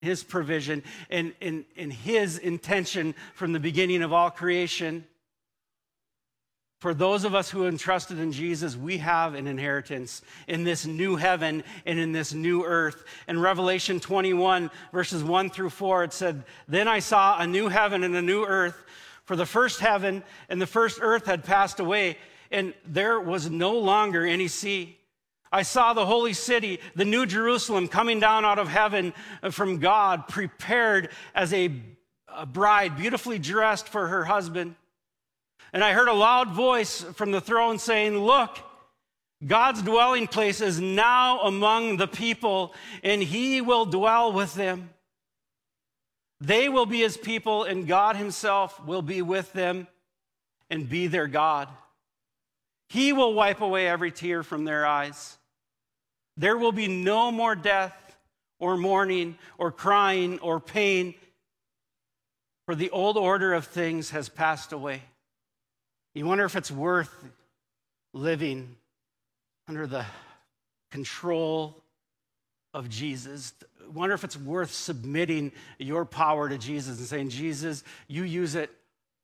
his provision, and his intention from the beginning of all creation. For those of us who are entrusted in Jesus, we have an inheritance in this new heaven and in this new earth. In Revelation 21, verses 1 through 4, it said, "Then I saw a new heaven and a new earth, for the first heaven and the first earth had passed away, and there was no longer any sea. I saw the holy city, the new Jerusalem, coming down out of heaven from God, prepared as a bride, beautifully dressed for her husband. And I heard a loud voice from the throne saying, 'Look, God's dwelling place is now among the people, and he will dwell with them. They will be his people, and God himself will be with them and be their God. He will wipe away every tear from their eyes. There will be no more death or mourning or crying or pain, for the old order of things has passed away.'" You wonder if it's worth living under the control of Jesus. I wonder if it's worth submitting your power to Jesus and saying, "Jesus, you use it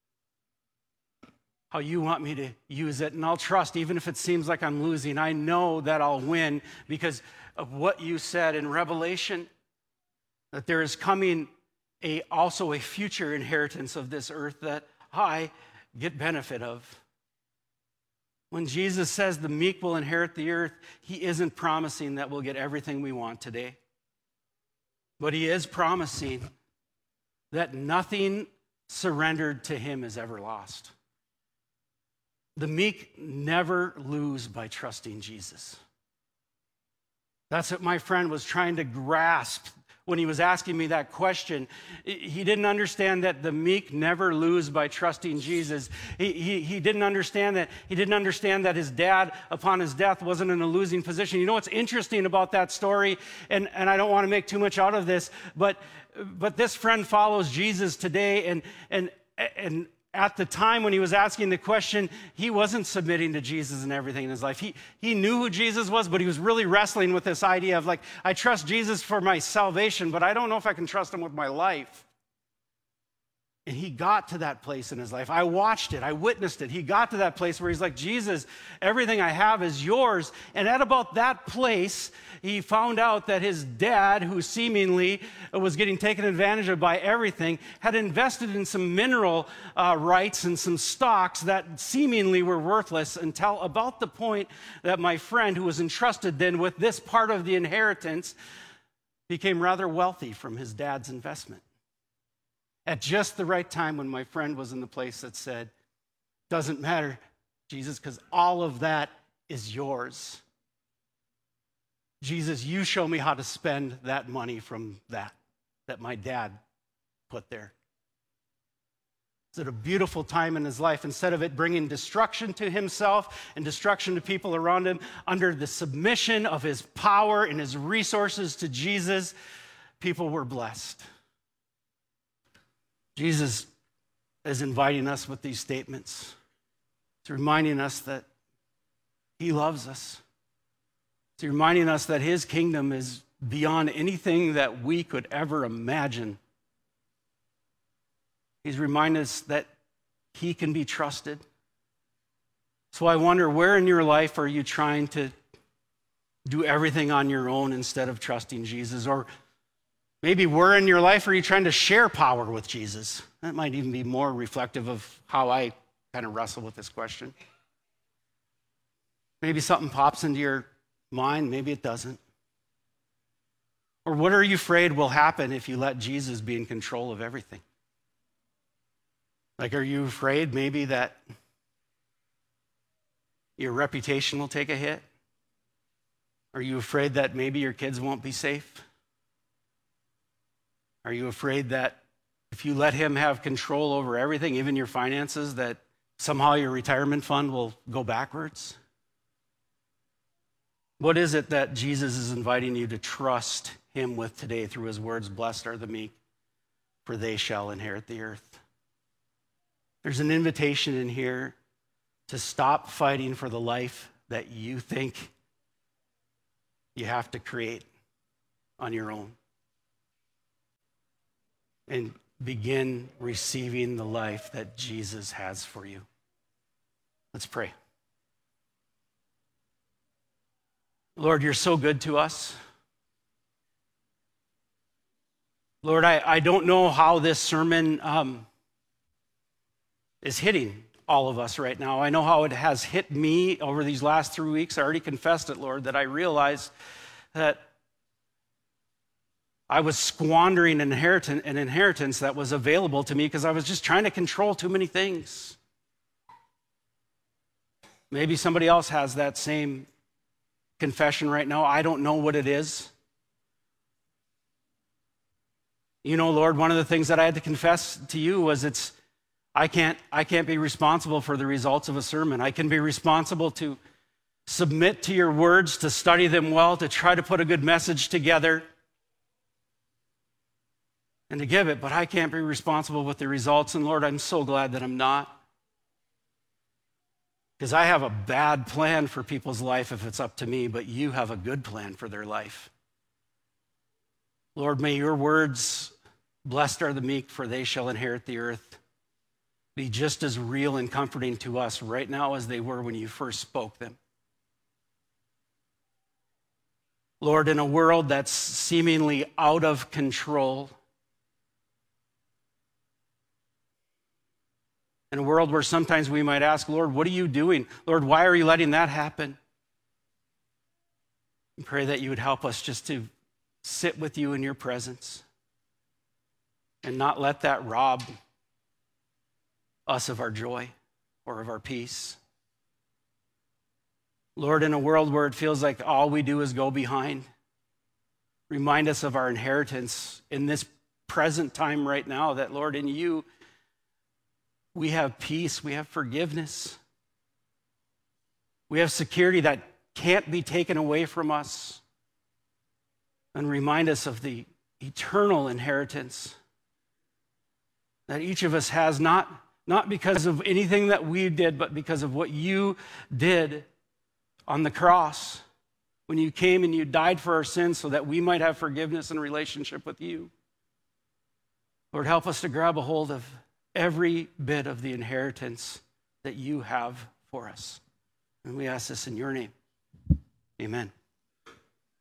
how you want me to use it, and I'll trust even if it seems like I'm losing. I know that I'll win because of what you said in Revelation, that there is coming also a future inheritance of this earth that I get benefit of." When Jesus says the meek will inherit the earth, he isn't promising that we'll get everything we want today. But he is promising that nothing surrendered to him is ever lost. The meek never lose by trusting Jesus. That's what my friend was trying to grasp when he was asking me that question. He didn't understand that the meek never lose by trusting Jesus. He didn't understand that. He didn't understand that his dad, upon his death, wasn't in a losing position. You know what's interesting about that story, and I don't want to make too much out of this, but this friend follows Jesus today, and at the time when he was asking the question, he wasn't submitting to Jesus and everything in his life. He knew who Jesus was, but he was really wrestling with this idea of like, I trust Jesus for my salvation, but I don't know if I can trust him with my life. And he got to that place in his life. I watched it. I witnessed it. He got to that place where he's like, "Jesus, everything I have is yours." And at about that place, he found out that his dad, who seemingly was getting taken advantage of by everything, had invested in some mineral rights and some stocks that seemingly were worthless until about the point that my friend, who was entrusted then with this part of the inheritance, became rather wealthy from his dad's investment. At just the right time when my friend was in the place that said, "Doesn't matter, Jesus, because all of that is yours. Jesus, you show me how to spend that money from that my dad put there." It's at a beautiful time in his life. Instead of it bringing destruction to himself and destruction to people around him, under the submission of his power and his resources to Jesus, people were blessed. Jesus is inviting us with these statements. It's reminding us that he loves us. It's reminding us that his kingdom is beyond anything that we could ever imagine. He's reminding us that he can be trusted. So I wonder, where in your life are you trying to do everything on your own instead of trusting Jesus? Or maybe where in your life are you trying to share power with Jesus? That might even be more reflective of how I kind of wrestle with this question. Maybe something pops into your mind, maybe it doesn't. Or what are you afraid will happen if you let Jesus be in control of everything? Like, are you afraid maybe that your reputation will take a hit? Are you afraid that maybe your kids won't be safe? Are you afraid that if you let him have control over everything, even your finances, that somehow your retirement fund will go backwards? What is it that Jesus is inviting you to trust him with today through his words, "Blessed are the meek, for they shall inherit the earth"? There's an invitation in here to stop fighting for the life that you think you have to create on your own. and begin receiving the life that Jesus has for you. Let's pray. Lord, you're so good to us. Lord, I don't know how this sermon is hitting all of us right now. I know how it has hit me over these last 3 weeks. I already confessed it, Lord, that I realized that I was squandering an inheritance that was available to me because I was just trying to control too many things. Maybe somebody else has that same confession right now. I don't know what it is. You know, Lord, one of the things that I had to confess to you was I can't be responsible for the results of a sermon. I can be responsible to submit to your words, to study them well, to try to put a good message together and to give it, but I can't be responsible with the results. And Lord, I'm so glad that I'm not. Because I have a bad plan for people's life if it's up to me, but you have a good plan for their life. Lord, may your words, blessed are the meek, for they shall inherit the earth, be just as real and comforting to us right now as they were when you first spoke them. Lord, in a world that's seemingly out of control, in a world where sometimes we might ask, Lord, what are you doing? Lord, why are you letting that happen? I pray that you would help us just to sit with you in your presence and not let that rob us of our joy or of our peace. Lord, in a world where it feels like all we do is go behind, remind us of our inheritance in this present time right now, that, Lord, in you, we have peace, we have forgiveness, we have security that can't be taken away from us. And remind us of the eternal inheritance that each of us has, not because of anything that we did, but because of what you did on the cross when you came and you died for our sins so that we might have forgiveness and relationship with you. Lord, help us to grab a hold of every bit of the inheritance that you have for us. And we ask this in your name. Amen.